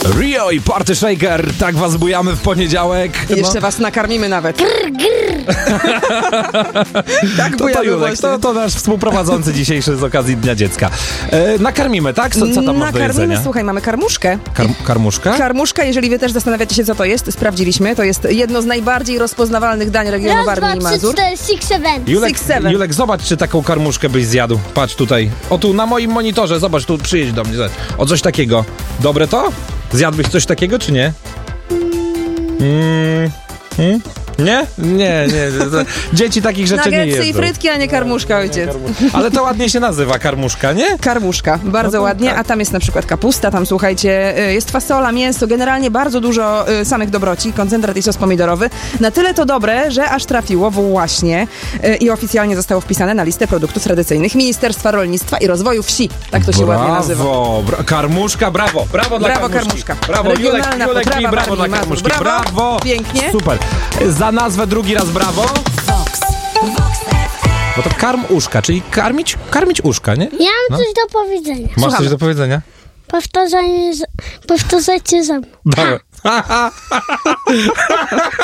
Rio i Party Shaker, tak was bujamy w poniedziałek. Jeszcze was nakarmimy nawet. Tak To bujamy Julek, właśnie. to nasz współprowadzący dzisiejszy z okazji Dnia Dziecka. Nakarmimy, tak? Co tam masz do Nakarmimy, jedzenia? słuchaj, mamy karmuszkę. Karmuszka? Karmuszka, jeżeli wy też zastanawiacie się, co to jest, sprawdziliśmy. To jest jedno z najbardziej rozpoznawalnych dań regionu Raz, Warmii i dwa, trzy, Mazur. 4, 6, 7. Julek, zobacz, czy taką karmuszkę byś zjadł. Patrz tutaj. O, tu na moim monitorze, zobacz, tu przyjedź do mnie. O, coś takiego. Dobre to? Zjadłbyś coś takiego, czy nie? Nie? Nie. Dzieci takich rzeczy nie Nuggetsy jedzą. i frytki, a nie karmuszka, ojciec. Ale to ładnie się nazywa, karmuszka, nie? Karmuszka, bardzo ładnie, tak. a tam jest na przykład kapusta, tam słuchajcie, jest fasola, mięso, generalnie bardzo dużo samych dobroci, koncentrat i sos pomidorowy. Na tyle to dobre, że aż trafiło właśnie i oficjalnie zostało wpisane na listę produktów tradycyjnych Ministerstwa Rolnictwa i Rozwoju Wsi. Tak to się ładnie nazywa. Karmuszka, brawo dla Brawo, karmuszki. karmuszka. Brawo, Regionalna Julek potrawa i brawo Warmii i dla Mazur. karmuszki. Brawo. Pięknie. Super. Za nazwę drugi raz brawo. Bo to karm uszka, czyli karmić uszka, nie? Ja mam coś do powiedzenia. Masz coś do powiedzenia? Powtarzajcie za mną. Dawaj.